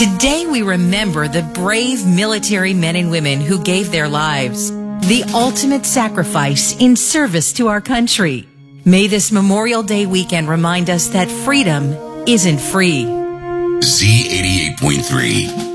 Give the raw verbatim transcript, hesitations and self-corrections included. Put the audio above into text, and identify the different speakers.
Speaker 1: Today we remember the brave military men and women who gave their lives, the ultimate sacrifice in service to our country. May this Memorial Day weekend remind us that freedom isn't free.
Speaker 2: Z eighty-eight point three.